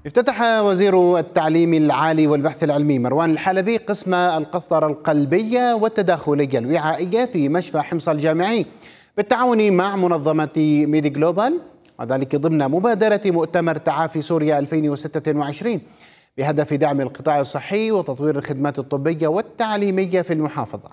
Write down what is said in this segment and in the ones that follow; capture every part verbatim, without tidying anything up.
افتتح وزير التعليم العالي والبحث العلمي مروان الحلبي قسم القسطرة القلبية والتداخلية الوعائية في مشفى حمص الجامعي بالتعاون مع منظمة ميدي جلوبال، وذلك ضمن مبادرة مؤتمر تعافي سوريا ألفين وستة وعشرين بهدف دعم القطاع الصحي وتطوير الخدمات الطبية والتعليمية في المحافظة.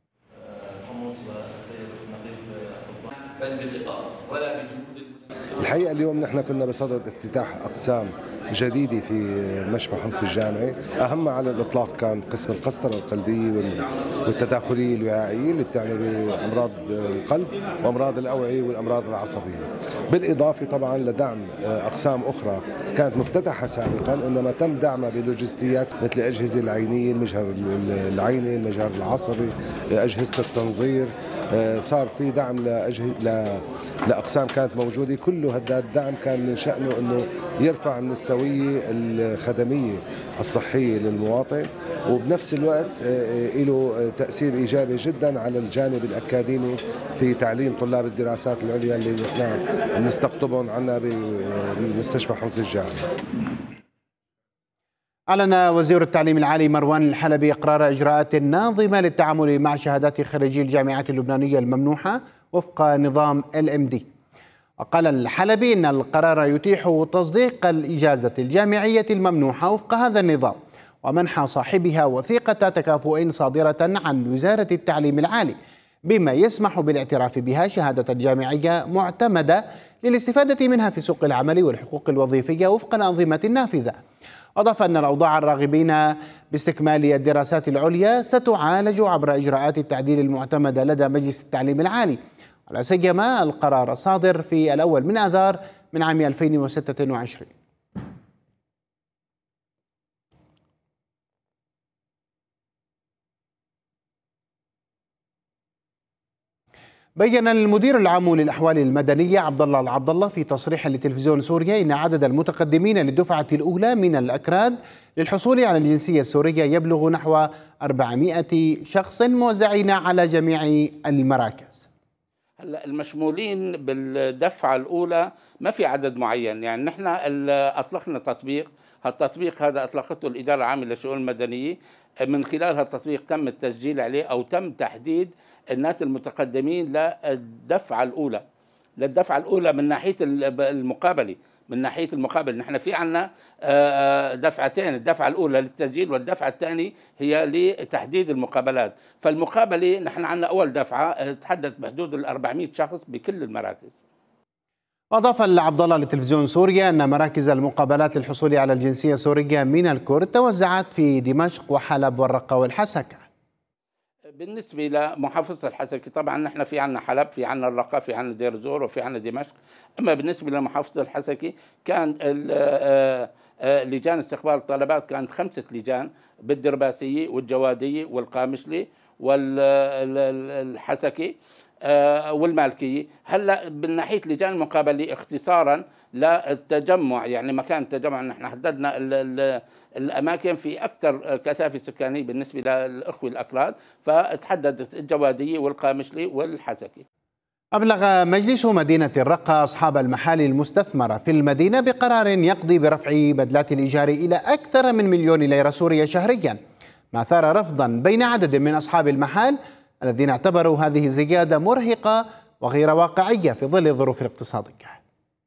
الحقيقة اليوم نحن كنا بصدد افتتاح أقسام جديدة في مشفى حمص الجامعي، أهم على الإطلاق كان قسم القسطرة القلبية والتداخلية الوعائية اللي بتعني بأمراض القلب وأمراض الأوعية والأمراض العصبية، بالإضافة طبعا لدعم أقسام أخرى كانت مفتتحة سابقا إنما تم دعمها بلوجستيات مثل الأجهزة العينية، المجهر العيني، المجهر العصبي، أجهزة التنظير، صار في دعم لأجهزة لأقسام كانت موجودة. كل هذا الدعم كان من شأنه أنه يرفع من السوية الخدمية الصحية للمواطن، وبنفس الوقت له تأثير إيجابي جدا على الجانب الأكاديمي في تعليم طلاب الدراسات العليا اللي نحن بنستقطبهم عنا بمستشفى حمص الجامعي. أعلن وزير التعليم العالي مروان الحلبي إقرار إجراءات ناظمة للتعامل مع شهادات خريجي الجامعات اللبنانية الممنوحة وفق نظام ال إم دي. وقال الحلبي إن القرار يتيح تصديق الإجازة الجامعية الممنوحة وفق هذا النظام ومنح صاحبها وثيقة تكافؤ صادرة عن وزارة التعليم العالي، بما يسمح بالاعتراف بها شهادة جامعية معتمدة للاستفادة منها في سوق العمل والحقوق الوظيفية وفق الأنظمة النافذة. أضاف أن الأوضاع الراغبين باستكمال الدراسات العليا ستعالج عبر إجراءات التعديل المعتمدة لدى مجلس التعليم العالي، ولا سيما القرار الصادر في الأول من آذار من عام ألفين وستة وعشرين. بيّن المدير العام للأحوال المدنية عبد الله العبد الله في تصريح لتلفزيون سوريا إن عدد المتقدمين للدفعة الأولى من الأكراد للحصول على الجنسية السورية يبلغ نحو أربعمائة شخص موزعين على جميع المراكز. هلا المشمولين بالدفعة الأولى ما في عدد معين، يعني نحن أطلقنا تطبيق، هالتطبيق هذا أطلقته الإدارة العامة للشؤون المدنية، من خلال هالتطبيق تم التسجيل عليه أو تم تحديد الناس المتقدمين للدفعة الأولى للدفعة الأولى من ناحية المقابلة من ناحية المقابل نحن في عنا دفعتين، الدفعة الأولى للتسجيل والدفعة الثانية هي لتحديد المقابلات. فالمقابلة نحن عنا أول دفعة تحدد بحدود الأربعمائة شخص بكل المراكز. أضاف العبد الله لتلفزيون سوريا أن مراكز المقابلات للحصول على الجنسية السورية من الكرد توزعت في دمشق وحلب والرقة والحسكة. بالنسبة لمحافظة الحسكة طبعا نحن في عنا حلب، في عنا الرقة، في عنا دير زور، وفي عنا دمشق. أما بالنسبة لمحافظة الحسكة كان لجان استقبال الطلبات كانت خمسة لجان بالدرباسية والجوادية والقامشلي والحسكة والمالكية. هلا من ناحية لجان المقابلة اختصارا للتجمع، يعني مكان التجمع نحن حددنا ال ال الأماكن في أكثر كثافة سكانية بالنسبة للأخوة الأكراد، فتحددت الجوادية والقامشلي والحسكة. أبلغ مجلس مدينة الرقة أصحاب المحال المستثمرة في المدينة بقرار يقضي برفع بدلات الإيجار إلى أكثر من مليون ليرة سورية شهريا، ما أثار رفضا بين عدد من أصحاب المحال الذين اعتبروا هذه الزيادة مرهقة وغير واقعية في ظل الظروف الاقتصادية.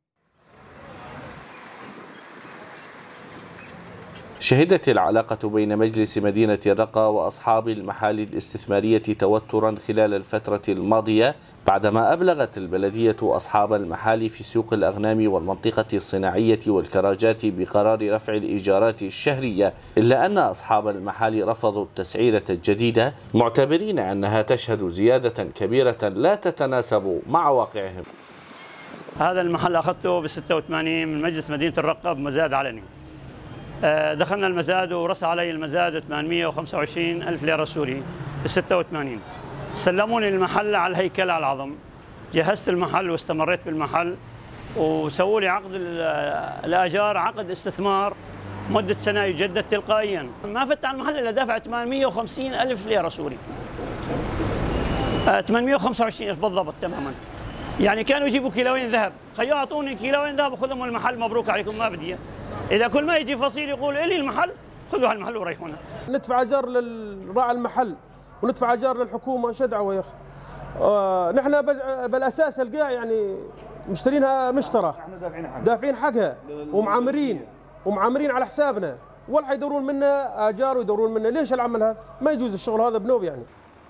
شهدت العلاقة بين مجلس مدينة الرقة وأصحاب المحال الاستثمارية توترا خلال الفترة الماضية بعدما أبلغت البلدية أصحاب المحال في سوق الأغنام والمنطقة الصناعية والكراجات بقرار رفع الإيجارات الشهرية، إلا أن أصحاب المحال رفضوا التسعيرة الجديدة معتبرين أنها تشهد زيادة كبيرة لا تتناسب مع واقعهم. هذا المحل أخذته ب ستة وثمانين من مجلس مدينة الرقة بمزاد علني. دخلنا المزاد ورسى علي المزاد ثمانمائة وخمسة وعشرين ألف ليرة سوري ب ستة وثمانين. سلموني المحل على الهيكل على العظم، جهزت المحل واستمريت بالمحل وسووا لي عقد الآجار، عقد استثمار مدة سنة يجدد تلقائيا. ما فت على المحل إلا دافع ثمانمائة وخمسين ألف ليرة سوري، ثمانمائة وخمسة وعشرين ألف بالضبط تماما. يعني كانوا يجيبوا كيلوين ذهب، خيو اعطوني كيلوين ذهب وخذهم المحل، مبروك عليكم ما بدي. اذا كل ما يجي فصيل يقول الي المحل خذوا هالمحل وريحونا. ندفع اجار للراعي المحل وندفع اجار للحكومه، شو دعوه يا اخي؟ آه نحن بالاساس القاع يعني مشترينها مشترى، دافعين حقها ومعامرين ومعامرين على حسابنا، ولا حيدورون منا اجار ويدورون منا. ليش العمل هذا؟ ما يجوز الشغل هذا بنوب يعني.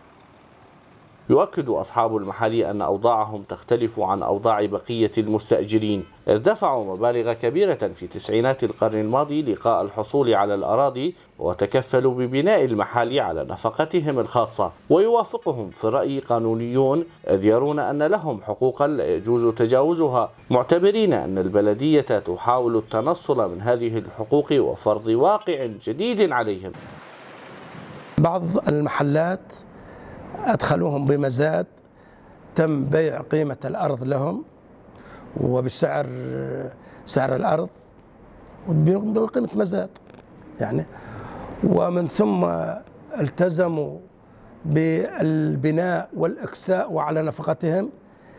يؤكد أصحاب المحال أن أوضاعهم تختلف عن أوضاع بقية المستأجرين، إذ دفعوا مبالغ كبيرة في تسعينات القرن الماضي لقاء الحصول على الأراضي، وتكفلوا ببناء المحال على نفقتهم الخاصة. ويوافقهم في الرأي قانونيون، إذ يرون أن لهم حقوقا لا يجوز تجاوزها، معتبرين أن البلدية تحاول التنصل من هذه الحقوق وفرض واقع جديد عليهم. بعض المحلات أدخلوهم بمزاد، تم بيع قيمة الأرض لهم وبسعر سعر الأرض بقيمة مزاد يعني، ومن ثم التزموا بالبناء والإكساء وعلى نفقتهم،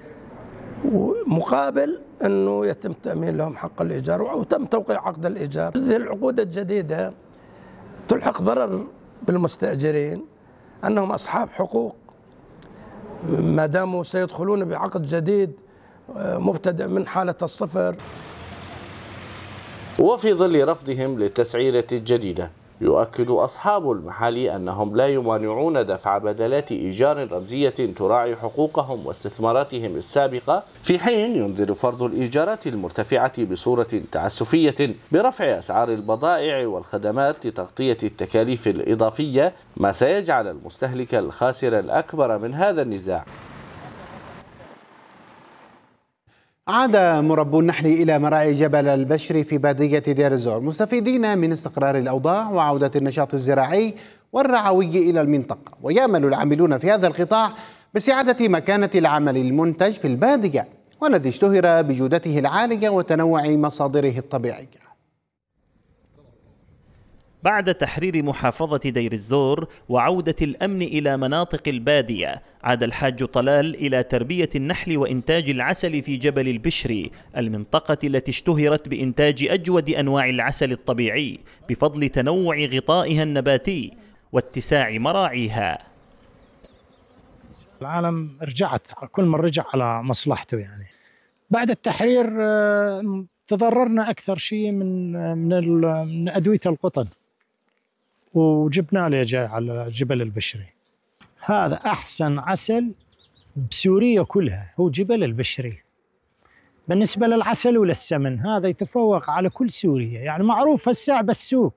مقابل أنه يتم تأمين لهم حق الإيجار وتم توقيع عقد الإيجار. هذه العقود الجديدة تلحق ضرر بالمستأجرين أنهم أصحاب حقوق ما داموا سيدخلون بعقد جديد مبتدئ من حالة الصفر. وفي ظل رفضهم للتسعيرة الجديدة، يؤكد أصحاب المحال أنهم لا يمانعون دفع بدلات إيجار رمزية تراعي حقوقهم واستثماراتهم السابقة، في حين ينذر فرض الإيجارات المرتفعة بصورة تعسفية برفع أسعار البضائع والخدمات لتغطية التكاليف الإضافية، ما سيجعل المستهلك الخاسر الأكبر من هذا النزاع. عاد مربو النحل إلى مراعي جبل البشر في بادية دير الزور مستفيدين من استقرار الأوضاع وعودة النشاط الزراعي والرعوي إلى المنطقة، ويأمل العاملون في هذا القطاع باستعادة مكانة العمل المنتج في البادية والذي اشتهر بجودته العالية وتنوع مصادره الطبيعية. بعد تحرير محافظة دير الزور وعودة الأمن إلى مناطق البادية، عاد الحاج طلال إلى تربية النحل وإنتاج العسل في جبل البشري، المنطقة التي اشتهرت بإنتاج أجود أنواع العسل الطبيعي بفضل تنوع غطائها النباتي واتساع مراعيها. العالم رجعت، كل من رجع على مصلحته يعني. بعد التحرير تضررنا أكثر شيء من من من أدوية القطن، وجبنا له جاي على جبل البشري. هذا أحسن عسل بسوريا كلها، هو جبل البشري. بالنسبة للعسل وللسمن هذا يتفوق على كل سوريا، يعني معروف هسه بالسوق.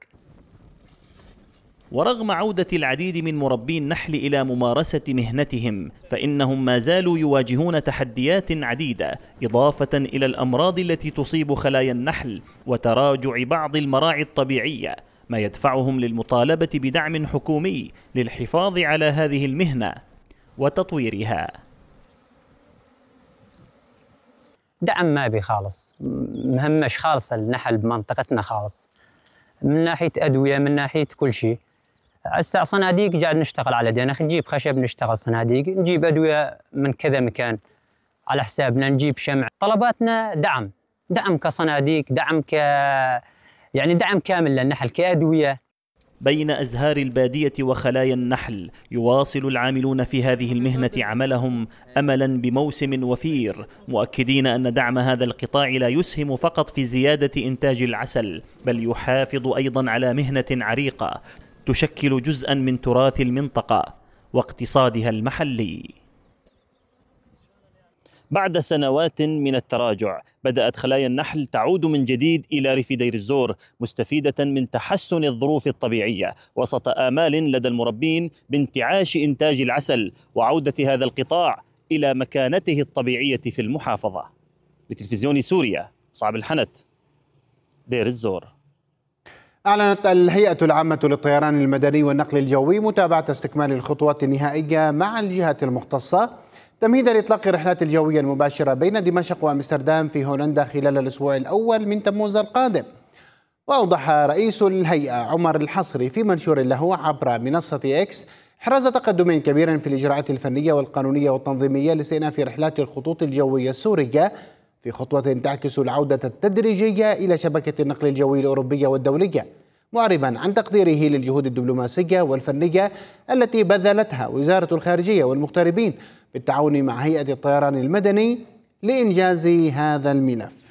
ورغم عودة العديد من مربي النحل إلى ممارسة مهنتهم، فإنهم ما زالوا يواجهون تحديات عديدة، إضافة إلى الأمراض التي تصيب خلايا النحل وتراجع بعض المراعي الطبيعية، ما يدفعهم للمطالبة بدعم حكومي للحفاظ على هذه المهنة وتطويرها. دعم ما بي خالص، مهمش خالص النحل بمنطقتنا خالص، من ناحية أدوية من ناحية كل شيء. هسه صناديق قاعد نشتغل على دينا، نجيب خشب نشتغل صناديق، نجيب أدوية من كذا مكان على حسابنا، نجيب شمع. طلباتنا دعم، دعم كصناديق، دعم ك يعني دعم كامل للنحل كأدوية. بين أزهار البادية وخلايا النحل، يواصل العاملون في هذه المهنة عملهم أملا بموسم وفير، مؤكدين أن دعم هذا القطاع لا يسهم فقط في زيادة إنتاج العسل، بل يحافظ أيضا على مهنة عريقة تشكل جزءا من تراث المنطقة واقتصادها المحلي. بعد سنوات من التراجع، بدأت خلايا النحل تعود من جديد إلى ريف دير الزور، مستفيدة من تحسن الظروف الطبيعية وسط آمال لدى المربين بانتعاش إنتاج العسل وعودة هذا القطاع إلى مكانته الطبيعية في المحافظة. لتلفزيون سوريا، صعب الحنت، دير الزور. أعلنت الهيئة العامة للطيران المدني والنقل الجوي متابعة استكمال الخطوات النهائية مع الجهات المختصة تمهيد لإطلاق الرحلات الجوية المباشرة بين دمشق وأمستردام في هولندا خلال الأسبوع الأول من تموز القادم. وأوضح رئيس الهيئة عمر الحصري في منشور له عبر منصة إكس حرز تقدم كبير في الإجراءات الفنية والقانونية والتنظيمية لاستئناف رحلات الخطوط الجوية السورية في خطوة تعكس العودة التدريجية إلى شبكة النقل الجوي الأوروبية والدولية، معربا عن تقديره للجهود الدبلوماسية والفنية التي بذلتها وزارة الخارجية والمغتربين بالتعاون مع هيئة الطيران المدني لإنجاز هذا الملف.